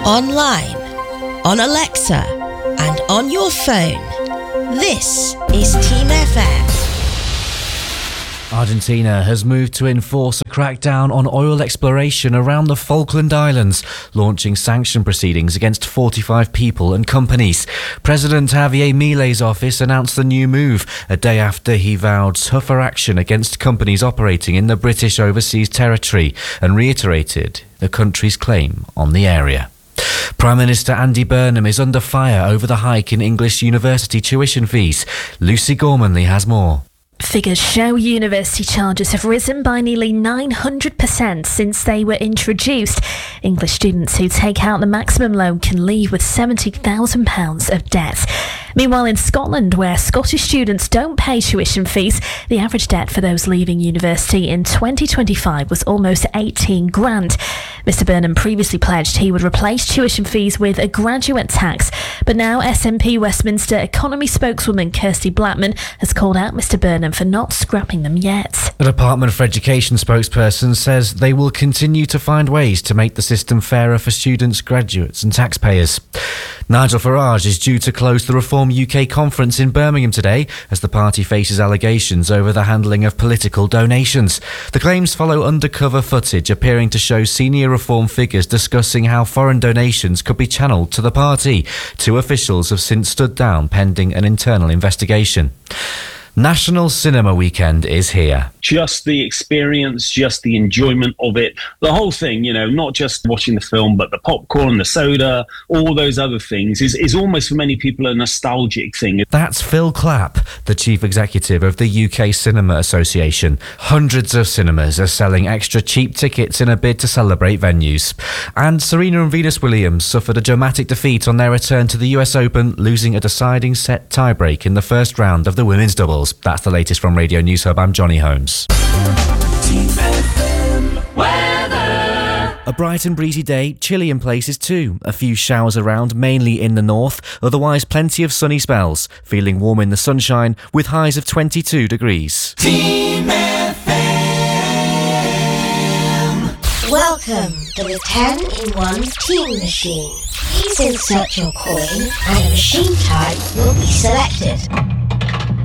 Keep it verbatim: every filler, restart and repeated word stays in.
online, on Alexa, and on your phone. This is Team F M. Argentina has moved to enforce a crackdown on oil exploration around the Falkland Islands, launching sanction proceedings against forty-five people and companies. President Javier Milei's office announced the new move a day after he vowed tougher action against companies operating in the British overseas territory and reiterated the country's claim on the area. Prime Minister Andy Burnham is under fire over the hike in English university tuition fees. Lucy Gormanley has more. Figures show university charges have risen by nearly nine hundred percent since they were introduced. English students who take out the maximum loan can leave with seventy thousand pounds of debt. Meanwhile, in Scotland, where Scottish students don't pay tuition fees, the average debt for those leaving university in twenty twenty-five was almost eighteen grand. Mister Burnham previously pledged he would replace tuition fees with a graduate tax, but now S N P Westminster economy spokeswoman Kirsty Blackman has called out Mister Burnham for not scrapping them yet. The Department for Education spokesperson says they will continue to find ways to make the system fairer for students, graduates and taxpayers. Nigel Farage is due to close the Reform U K conference in Birmingham today as the party faces allegations over the handling of political donations. The claims follow undercover footage appearing to show senior Reform figures discussing how foreign donations could be channelled to the party. Two officials have since stood down pending an internal investigation. National Cinema Weekend is here. Just the experience, just the enjoyment of it, the whole thing, you know, not just watching the film, but the popcorn, the soda, all those other things is, is almost for many people a nostalgic thing. That's Phil Clapp, the chief executive of the U K Cinema Association. Hundreds of cinemas are selling extra cheap tickets in a bid to celebrate venues. And Serena and Venus Williams suffered a dramatic defeat on their return to the U S Open, losing a deciding set tiebreak in the first round of the women's doubles. That's the latest from Radio News Hub. I'm Johnny Holmes. A bright and breezy day, chilly in places too. A few showers around, mainly in the north. Otherwise, plenty of sunny spells. Feeling warm in the sunshine with highs of twenty-two degrees. Team F M. Welcome to the ten in one Team Machine. Please insert your coin and a machine type will be selected.